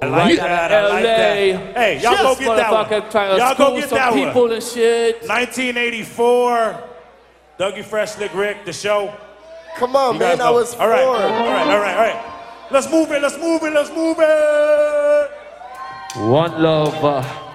like that. I like that. Hey, y'all go get that one. Y'all go get that one. People and shit. 1984. Dougie Fresh, Slick Rick, the show. Come on, man. I was all right. Let's move it. One love.